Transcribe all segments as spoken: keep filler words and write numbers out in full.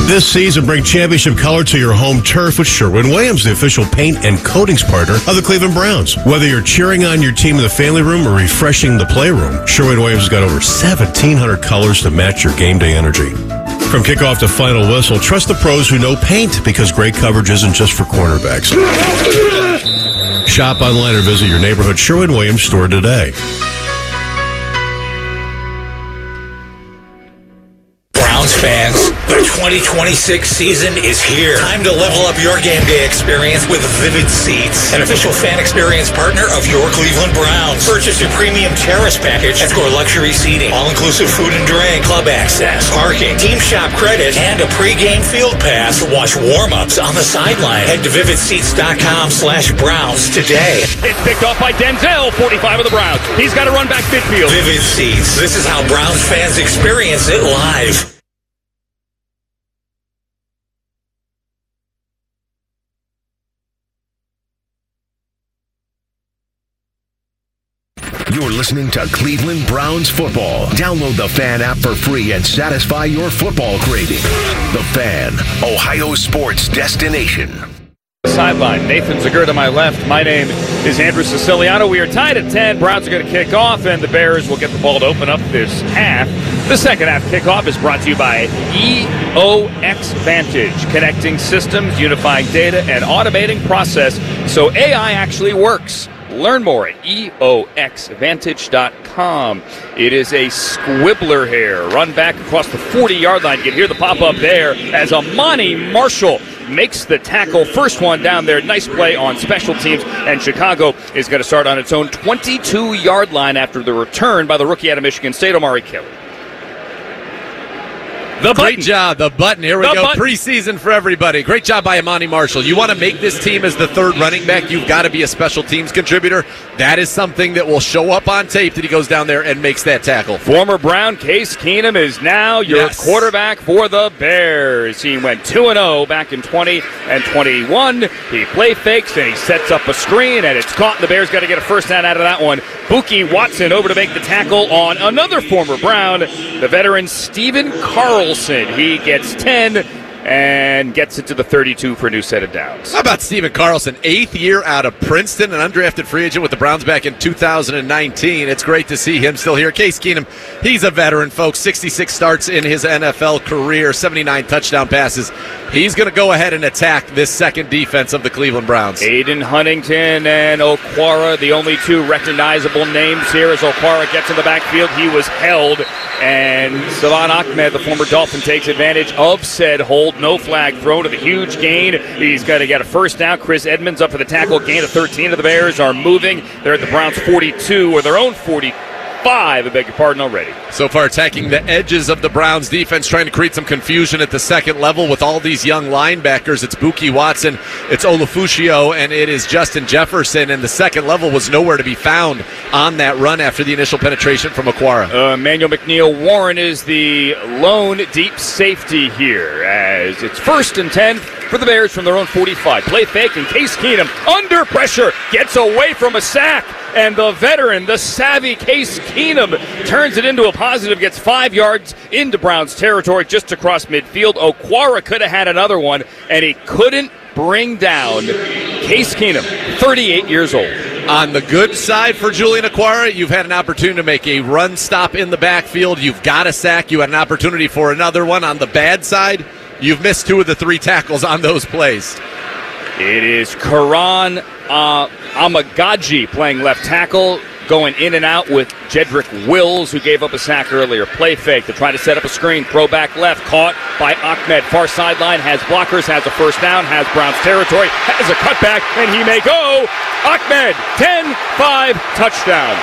This season, bring championship color to your home turf with Sherwin-Williams, the official paint and coatings partner of the Cleveland Browns. Whether you're cheering on your team in the family room or refreshing the playroom, Sherwin-Williams has got over seventeen hundred colors to match your game day energy. From kickoff to final whistle, trust the pros who know paint, because great coverage isn't just for cornerbacks. Shop online or visit your neighborhood Sherwin-Williams store today. Browns fans, the twenty twenty-six season is here. Time to level up your game day experience with Vivid Seats, an official fan experience partner of your Cleveland Browns. Purchase your premium terrace package and score luxury seating, all-inclusive food and drink, club access, parking, team shop credit, and a pregame field pass to watch warm-ups on the sideline. Head to vivid seats dot com slash Browns today. It's picked off by Denzel, forty-five of the Browns. He's got to run back midfield. Vivid Seats. This is how Browns fans experience it live. You're listening to Cleveland Browns football. Download the Fan app for free and satisfy your football craving. The Fan, Ohio sports destination. Sideline. Nathan Zagur to my left. My name is Andrew Siciliano. We are tied at ten. Browns are going to kick off, and the Bears will get the ball to open up this half. The second half kickoff is brought to you by E O X Vantage, connecting systems, unifying data, and automating process so A I actually works. Learn more at E O X vantage dot com. It is a squibbler here. Run back across the forty-yard line. You can hear the pop-up there as Amani Marshall makes the tackle. First one down there. Nice play on special teams. And Chicago is going to start on its own twenty-two-yard line after the return by the rookie out of Michigan State, Omari Kelly. The Great button. job. The button. Here we The go. button. Preseason for everybody. Great job by Amani Marshall. You want to make this team as the third running back, you've got to be a special teams contributor. That is something that will show up on tape that he goes down there and makes that tackle. Former Brown Case Keenum is now your Yes. quarterback for the Bears. He went two and oh back in twenty and twenty-one. He play fakes and he sets up a screen, and it's caught, and the Bears got to get a first down out of that one. Buki Watson over to make the tackle on another former Brown, the veteran Stephen Carlson. He gets ten and gets it to the thirty-two for a new set of downs. How about Stephen Carlson, eighth year out of Princeton, an undrafted free agent with the Browns back in two thousand nineteen. It's great to see him still here. Case Keenum, he's a veteran, folks. sixty-six starts in his N F L career, seventy-nine touchdown passes. He's going to go ahead and attack this second defense of the Cleveland Browns. Aiden Huntington and Okwara, the only two recognizable names here as Okwara gets in the backfield. He was held, and Salvan Ahmed, the former Dolphin, takes advantage of said hold. No flag thrown to the huge gain. He's got to get a first down. Chris Edmonds up for the tackle. Gain of thirteen of the Bears are moving. They're at the Browns' forty-two, or their own forty-five, I beg your pardon, already. So far attacking the edges of the Browns defense, trying to create some confusion at the second level with all these young linebackers. It's Buki Watson, it's Olufushio, and it is Justin Jefferson, and the second level was nowhere to be found on that run after the initial penetration from Okwara. Uh, Emmanuel McNeil Warren is the lone deep safety here, as it's first and ten for the Bears from their own forty-five. Play fake, and Case Keenum, under pressure, gets away from a sack, and the veteran, the savvy Case Keenum, turns it into a positive, gets five yards into Browns territory just across midfield. Okwara could have had another one, and he couldn't bring down Case Keenum, thirty-eight years old. On the good side for Julian Okwara, you've had an opportunity to make a run stop in the backfield. You've got a sack. You had an opportunity for another one. On the bad side, you've missed two of the three tackles on those plays. It is Karan uh, Amagaji playing left tackle, going in and out with Jedrick Wills, who gave up a sack earlier. Play fake to try to set up a screen. Throw back left, caught by Ahmed. Far sideline, has blockers, has a first down, has Browns territory, has a cutback, and he may go. Ahmed, ten five, touchdown.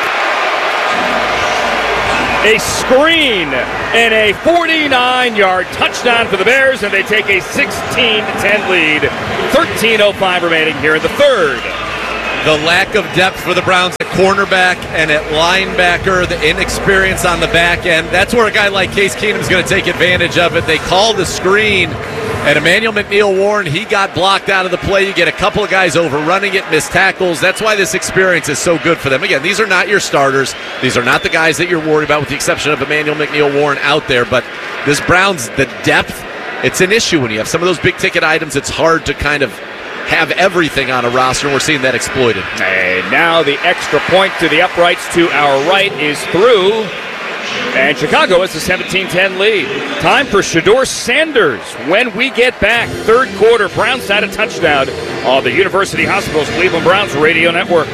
A screen and a forty-nine-yard touchdown for the Bears, and they take a sixteen to ten lead. thirteen oh five remaining here in the third. The lack of depth for the Browns at cornerback and at linebacker, the inexperience on the back end. That's where a guy like Case Keenum is going to take advantage of it. They call the screen, and Emmanuel McNeil Warren, he got blocked out of the play. You get a couple of guys overrunning it, missed tackles. That's why this experience is so good for them. Again, these are not your starters. These are not the guys that you're worried about, with the exception of Emmanuel McNeil Warren out there. But this Browns, the depth it's an issue when you have some of those big-ticket items. It's hard to kind of have everything on a roster, and we're seeing that exploited. And now the extra point to the uprights to our right is through. And Chicago has a seventeen ten lead. Time for Shedeur Sanders. When we get back, third quarter, Browns had a touchdown on the University Hospitals Cleveland Browns Radio Network.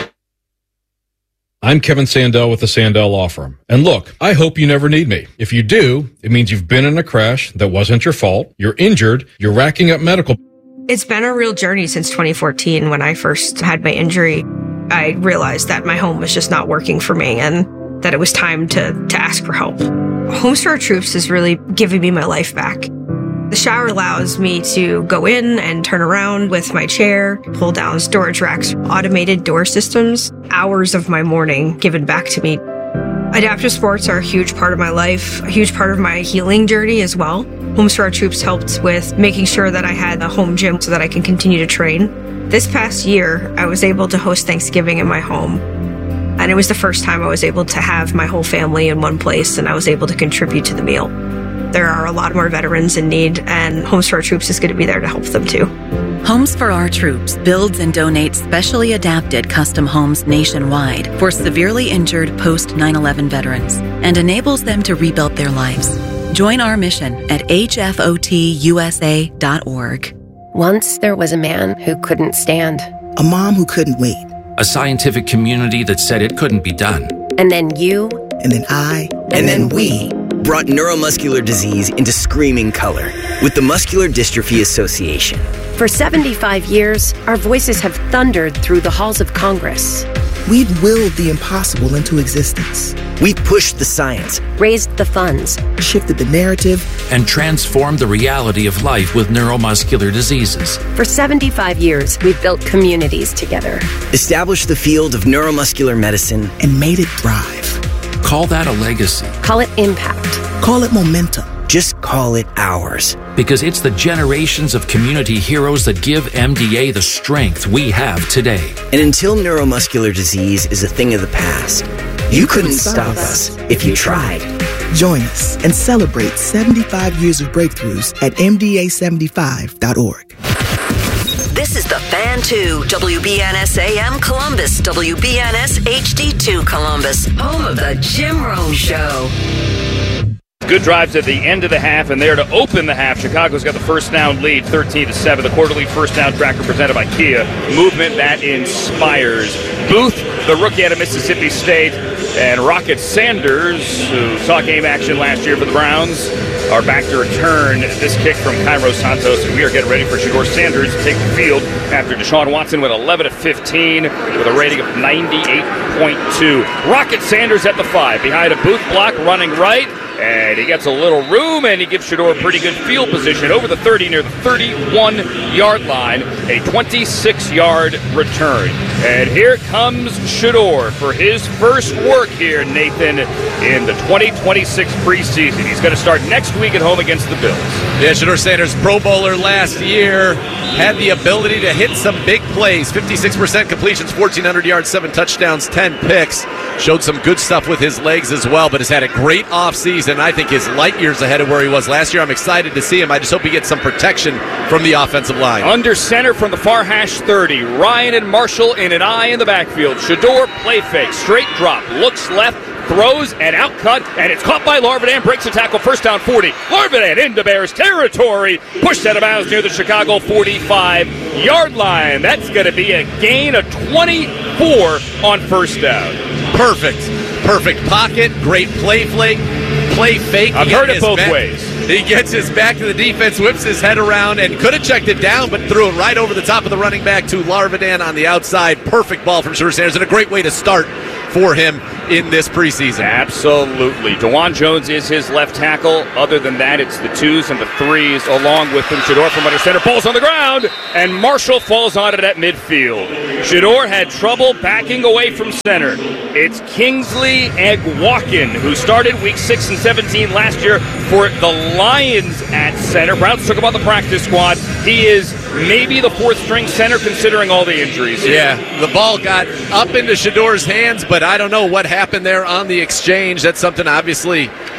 I'm Kevin Sandell with the Sandell Law Firm. And look, I hope you never need me. If you do, it means you've been in a crash that wasn't your fault, you're injured, you're racking up medical. It's been a real journey since twenty fourteen when I first had my injury. I realized that my home was just not working for me and that it was time to, to ask for help. Homes for Our Troops is really giving me my life back. The shower allows me to go in and turn around with my chair, pull down storage racks, automated door systems, hours of my morning given back to me. Adaptive sports are a huge part of my life, a huge part of my healing journey as well. Homes for Our Troops helped with making sure that I had a home gym so that I can continue to train. This past year, I was able to host Thanksgiving in my home. And it was the first time I was able to have my whole family in one place, and I was able to contribute to the meal. There are a lot more veterans in need, and Homes for Our Troops is going to be there to help them too. Homes for Our Troops builds and donates specially adapted custom homes nationwide for severely injured post nine eleven veterans and enables them to rebuild their lives. Join our mission at H F O T U S A dot org. Once there was a man who couldn't stand. A mom who couldn't wait. A scientific community that said it couldn't be done. And then you. And then I. And, and then, then we. Brought neuromuscular disease into screaming color with the Muscular Dystrophy Association. For seventy-five years, our voices have thundered through the halls of Congress. We've willed the impossible into existence. We've pushed the science, raised the funds, shifted the narrative, and transformed the reality of life with neuromuscular diseases. For seventy-five years, we've built communities together, established the field of neuromuscular medicine, and made it thrive. Call that a legacy. Call it impact. Call it momentum. Just call it ours. Because it's the generations of community heroes that give M D A the strength we have today. And until neuromuscular disease is a thing of the past, you, you couldn't, couldn't stop us if you tried. Join us and celebrate seventy-five years of breakthroughs at M D A seventy-five dot org. This is the Fan two, W B N S A M Columbus, W B N S H D two Columbus, home of the Jim Rome Show. Good drives at the end of the half, and there to open the half, Chicago's got the first down lead, thirteen to seven. The quarterly first down tracker presented by Kia. Movement that inspires. Booth, the rookie out of Mississippi State, and Rocket Sanders, who saw game action last year for the Browns, are back to return this kick from Cairo Santos, and we are getting ready for Shedeur Sanders to take the field after Deshaun Watson went eleven to fifteen with a rating of ninety-eight point two. Rocket Sanders at the five, behind a Booth block, running right. And he gets a little room, and he gives Shedeur a pretty good field position over the thirty, near the thirty-one-yard line, a twenty-six-yard return. And here comes Shedeur for his first work here, Nathan, in the twenty twenty-six preseason. He's going to start next week at home against the Bills. Yeah, Shedeur Sanders, Pro Bowler last year, had the ability to hit some big plays. fifty-six percent completions, fourteen hundred yards, seven touchdowns, ten picks. Showed some good stuff with his legs as well, but has had a great offseason. I think is light years ahead of where he was last year. I'm excited to see him. I just hope he gets some protection from the offensive line. Under center from the far hash thirty. Ryan and Marshall in an eye in the backfield. Shedeur play fake. Straight drop. Looks left. Throws and outcut, and it's caught by Larvidan. Breaks the tackle. First down forty. Larvidan into Bears territory. Pushed out of bounds near the Chicago forty-five-yard line. That's going to be a gain of twenty-four on first down. Perfect. Perfect pocket. Great play fake. Play fake. I've heard it both back. ways. He gets his back to the defense, whips his head around, and could have checked it down, but threw it right over the top of the running back to Larvidan on the outside. Perfect ball from Shedeur Sanders, and a great way to start for him in this preseason. Absolutely. DeJuan Jones is his left tackle. Other than that, it's the twos and the threes along with him. Shedeur from under center, balls on the ground, and Marshall falls on it at midfield. Shedeur had trouble backing away from center. It's Kingsley Egwakin, who started week six and seventeen last year for the Lions at center. Browns took him on the practice squad. He is maybe the fourth string center considering all the injuries here. Yeah, the ball got up into Shedeur's hands, but I don't know what happened there on the exchange. That's something obviously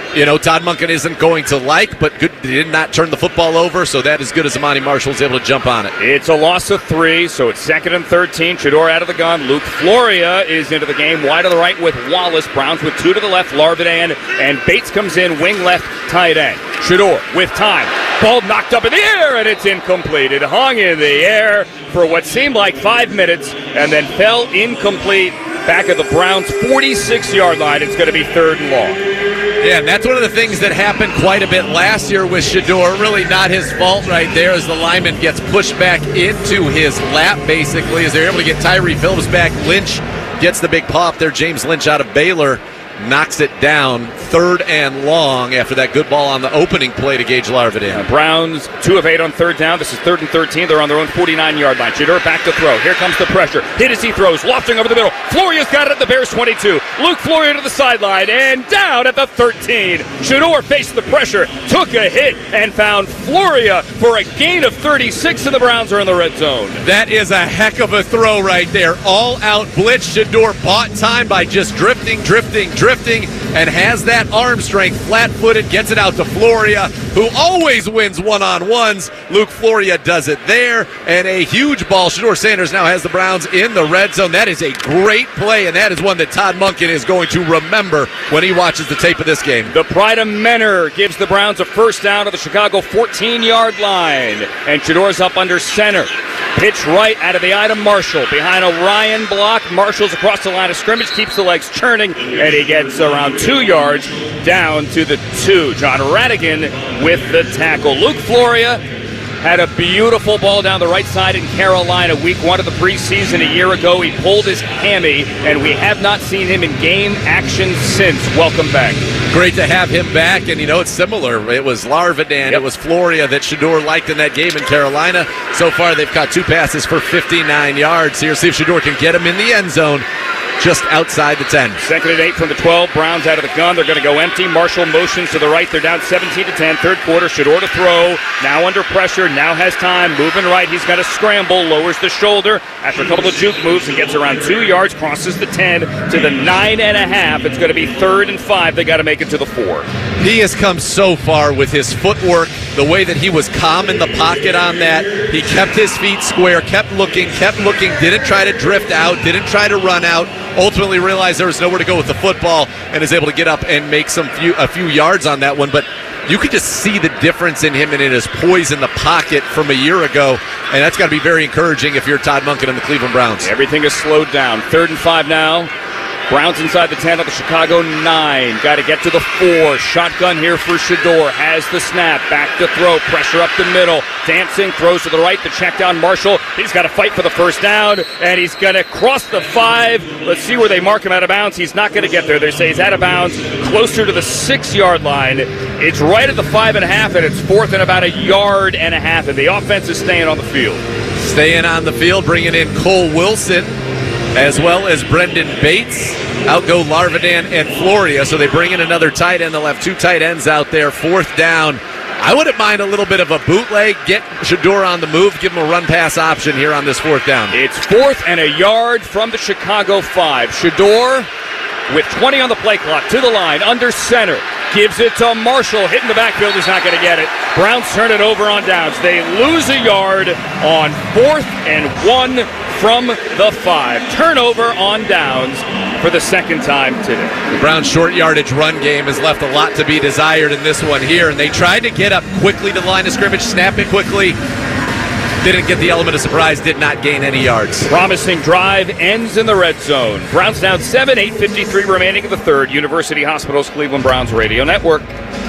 you know, Todd Monken isn't going to like, but good, he did not turn the football over, so that is good as Amani Marshall was able to jump on it. It's a loss of three, so it's second and thirteen. Shedeur out of the gun. Luke Floria is into the game, wide to the right with Wallace. Browns with two to the left, Larvidan, and Bates comes in, wing left, tight end. Shedeur with time. Ball knocked up in the air, and it's incomplete. It hung in the air for what seemed like five minutes, and then fell incomplete back at the Browns' forty-six-yard line. It's going to be third and long. Yeah, and that's one of the things that happened quite a bit last year with Shedeur. Really not his fault right there as the lineman gets pushed back into his lap, basically, as they're able to get Tyree Phillips back. Lynch gets the big pop there. James Lynch out of Baylor knocks it down, third and long after that good ball on the opening play to Gage Larvidan. Uh, Browns, two of eight on third down. This is third and thirteen. They're on their own forty-nine-yard line. Shedeur back to throw. Here comes the pressure. Hit as he throws, lofting over the middle. Floria's got it at the Bears' twenty-two. Luke Floria to the sideline and down at the thirteen. Shedeur faced the pressure, took a hit, and found Floria for a gain of thirty-six, and the Browns are in the red zone. That is a heck of a throw right there. All-out blitz. Shedeur bought time by just drifting, drifting, drifting. Drifting and has that arm strength, flat-footed, gets it out to Floria, who always wins one-on-ones. Luke Floria does it there, and a huge ball. Shedeur Sanders now has the Browns in the red zone. That is a great play, and that is one that Todd Monken is going to remember when he watches the tape of this game. The Pride of Menor gives the Browns a first down to the Chicago fourteen-yard line, and Shedeur's up under center. Pitch right out of the eye to Marshall. Behind a Ryan block, Marshall's across the line of scrimmage, keeps the legs churning, and he gets around two yards down to the two. John Radigan with the tackle. Luke Floria had a beautiful ball down the right side in Carolina week one of the preseason a year ago. He pulled his hammy, and we have not seen him in game action since. Welcome back. Great to have him back, and you know, it's similar. It was Larvidan, yep. It was Floria that Shedeur liked in that game in Carolina. So far, they've caught two passes for fifty-nine yards. Here, see if Shedeur can get him in the end zone. Just outside the ten. Second and eight from the twelve. Browns out of the gun. They're going to go empty. Marshall motions to the right. They're down seventeen to ten. Third quarter. Shedeur to throw. Now under pressure. Now has time. Moving right. He's got to scramble. Lowers the shoulder after a couple of juke moves and gets around two yards. Crosses the ten to the nine and a half. It's going to be third and five. They got to make it to the four. He has come so far with his footwork. The way that he was calm in the pocket on that. He kept his feet square. Kept looking. Kept looking. Didn't try to drift out. Didn't try to run out. Ultimately realized there was nowhere to go with the football and is able to get up and make some few, a few yards on that one. But you could just see the difference in him and in his poise in the pocket from a year ago, and that's got to be very encouraging if you're Todd Monken and the Cleveland Browns. Everything is slowed down. Third and five now. Browns inside the ten of the Chicago nine. Got to get to the four. Shotgun here for Shedeur. Has the snap. Back to throw. Pressure up the middle. Dancing. Throws to the right. The check down. Marshall. He's got to fight for the first down. And he's going to cross the five. Let's see where they mark him out of bounds. He's not going to get there. They say he's out of bounds. Closer to the six-yard line. It's right at the five and a half, and it's fourth and about a yard and a half. And the offense is staying on the field. Staying on the field. Bringing in Cole Wilson, as well as Brendan Bates. Out go Larvidan and Floria, so they bring in another tight end. They'll have two tight ends out there. Fourth down. I wouldn't mind a little bit of a bootleg. Get Shedeur on the move. Give him a run-pass option here on this fourth down. It's fourth and a yard from the Chicago five. Shedeur with twenty on the play clock to the line, under center. Gives it to Marshall. Hitting the backfield. He's not going to get it. Browns turn it over on downs. They lose a yard on fourth and one from the five. Turnover on downs for the second time today. The Browns' short yardage run game has left a lot to be desired in this one here, and they tried to get up quickly to the line of scrimmage, snap it quickly. Didn't get the element of surprise, did not gain any yards. Promising drive ends in the red zone. Browns down seven, eight fifty-three remaining in the third. University Hospital's Cleveland Browns Radio Network.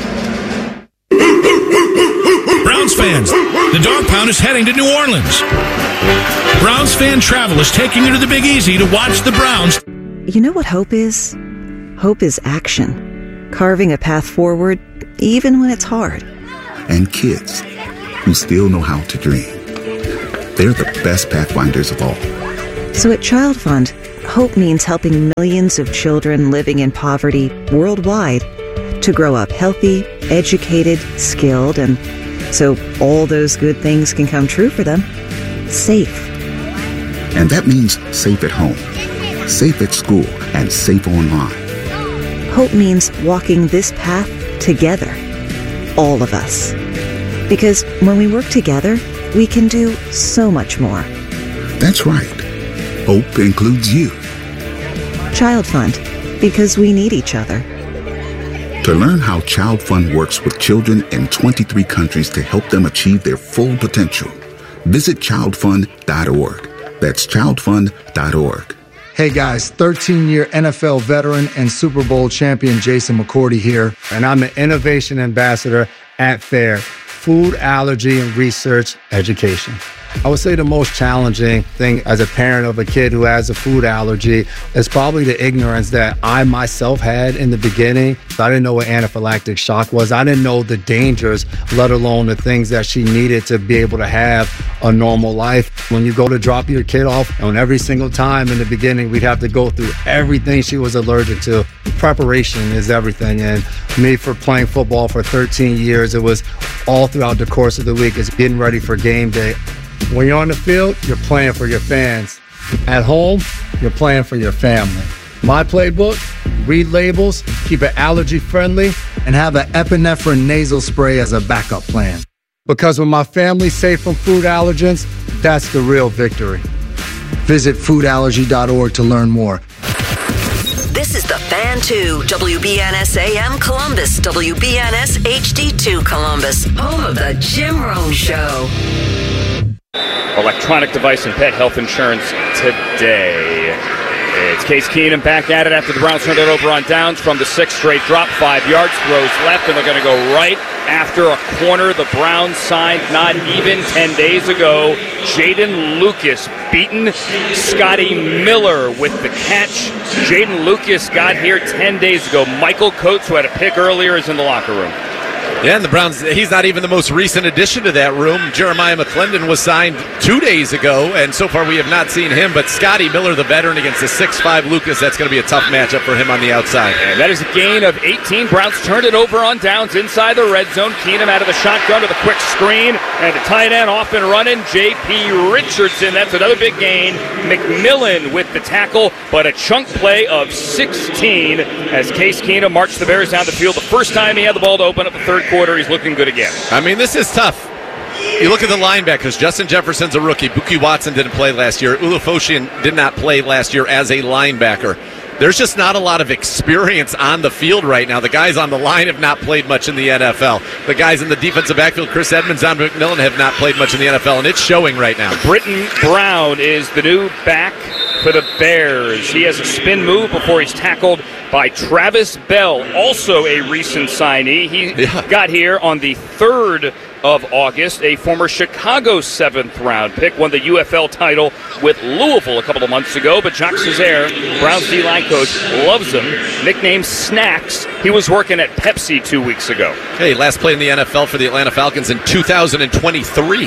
Browns fans, the Dog Pound is heading to New Orleans. Browns fan travel is taking you to the Big Easy to watch the Browns. You know what hope is? Hope is action. Carving a path forward, even when it's hard. And kids who still know how to dream. They're the best pathfinders of all. So at Child Fund, hope means helping millions of children living in poverty worldwide to grow up healthy, educated, skilled, and so all those good things can come true for them. Safe. And that means safe at home, safe at school, and safe online. Hope means walking this path together. All of us. Because when we work together, we can do so much more. That's right. Hope includes you. Child Fund, because we need each other. To learn how Child Fund works with children in twenty-three countries to help them achieve their full potential, visit child fund dot org. That's child fund dot org. Hey guys, thirteen-year N F L veteran and Super Bowl champion Jason McCourty here, and I'm the Innovation Ambassador at FAIR, Food Allergy and Research Education. I would say the most challenging thing as a parent of a kid who has a food allergy is probably the ignorance that I myself had in the beginning. I didn't know what anaphylactic shock was. I didn't know the dangers, let alone the things that she needed to be able to have a normal life. When you go to drop your kid off, and every single time in the beginning, we'd have to go through everything she was allergic to. Preparation is everything. And me, for playing football for thirteen years, it was all throughout the course of the week. It's getting ready for game day. When you're on the field, you're playing for your fans. At home, you're playing for your family. My playbook, read labels, keep it allergy friendly, and have an epinephrine nasal spray as a backup plan. Because when my family's safe from food allergens, that's the real victory. Visit food allergy dot org to learn more. This is the Fan two, W B N S A M Columbus, W B N S H D two Columbus, home of the Jim Rome Show. Electronic device and pet health insurance today. It's Case Keenum back at it after the Browns turned it over on downs from the sixth straight drop. Five yards, throws left, and they're going to go right after a corner the Browns signed not even ten days ago. Jaden Lucas beaten Scotty Miller with the catch. Jaden Lucas got here ten days ago. Michael Coates, who had a pick earlier, is in the locker room. Yeah, and the Browns, he's not even the most recent addition to that room. Jeremiah McClendon was signed two days ago, and so far we have not seen him. But Scotty Miller, the veteran, against the six five Lucas, that's going to be a tough matchup for him on the outside. And that is a gain of eighteen. Browns turned it over on downs inside the red zone. Keenum out of the shotgun with a quick screen, and the tight end off and running, J P Richardson. That's another big gain. McMillan with the tackle, but a chunk play of sixteen as Case Keenum marched the Bears down the field. The first time he had the ball to open up the third quarter, he's looking good again. I mean, this is tough. You look at the linebackers. Justin Jefferson's a rookie. Buki Watson didn't play last year. Ulufoshian did not play last year as a linebacker. There's just not a lot of experience on the field right now. The guys on the line have not played much in the N F L. The guys in the defensive backfield, Chris Edmonds, Don McMillan, have not played much in the N F L, and it's showing right now. Britton Brown is the new back for the Bears. He has a spin move before he's tackled by Travis Bell, also a recent signee. He yeah. got here on the third of August, a former Chicago seventh round pick, won the U F L title with Louisville a couple of months ago. But Jacques Cesaire, Browns D-line coach, loves him, nicknamed Snacks. He was working at Pepsi two weeks ago. Hey, last played in the N F L for the Atlanta Falcons in two thousand twenty-three.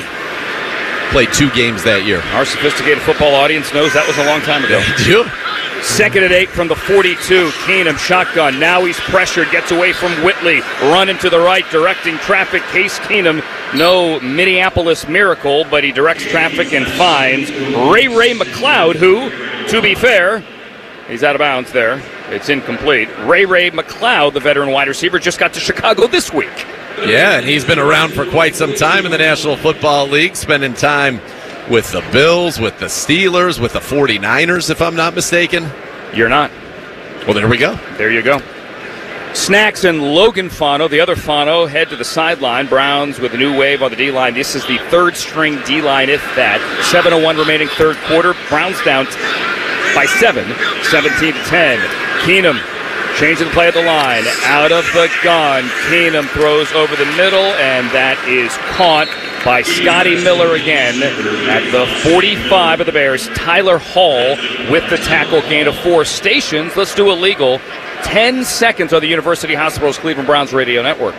Played two games that year. Our sophisticated football audience knows that was a long time ago. They do. Second and eight from the forty-two. Keenum shotgun. Now he's pressured. Gets away from Whitley. Running to the right, directing traffic. Case Keenum. No Minneapolis miracle, but he directs traffic and finds Ray Ray McCloud, who, to be fair, he's out of bounds there. It's incomplete. Ray Ray McCloud, the veteran wide receiver, just got to Chicago this week. Yeah, and he's been around for quite some time in the National Football League, spending time with the Bills, with the Steelers, with the forty-niners, if I'm not mistaken. You're not. Well, there we go. There you go. Snacks and Logan Fano, the other Fano, head to the sideline. Browns with a new wave on the D-line. This is the third string D-line, if that. seven oh one remaining third quarter. Browns down by seven, seventeen to ten. Keenum changing the play of the line. Out of the gun. Keenum throws over the middle, and that is caught by Scotty Miller again at the forty-five of the Bears. Tyler Hall with the tackle, gain of four. Stations, let's do a legal. ten seconds on the University Hospitals Cleveland Browns radio network.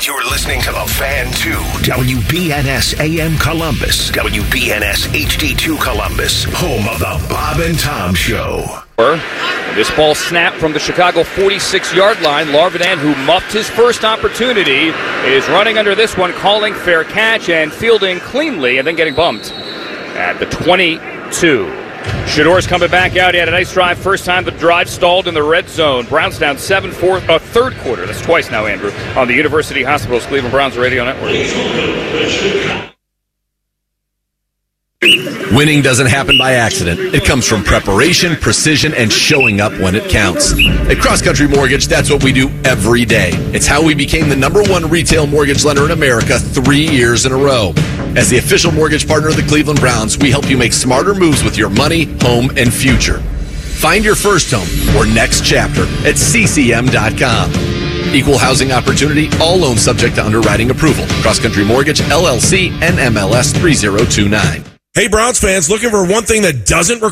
You're listening to The Fan two, W B N S A M Columbus, W B N S H D two Columbus, home of the Bob and Tom Show. This ball snapped from the Chicago forty-six-yard line. Larvidan, who muffed his first opportunity, is running under this one, calling fair catch and fielding cleanly and then getting bumped at the twenty-two. Shador's coming back out. He had a nice drive. First time the drive stalled in the red zone. Browns down seven four, uh, third quarter. That's twice now, Andrew, on the University Hospitals Cleveland Browns Radio Network. Winning doesn't happen by accident. It comes from preparation, precision, and showing up when it counts. At Cross Country Mortgage, that's what we do every day. It's how we became the number one retail mortgage lender in America three years in a row. As the official mortgage partner of the Cleveland Browns, we help you make smarter moves with your money, home, and future. Find your first home or next chapter at C C M dot com. Equal housing opportunity, all loans subject to underwriting approval. Cross Country Mortgage, L L C, N M L S three zero two nine. Hey, Browns fans, looking for one thing that doesn't require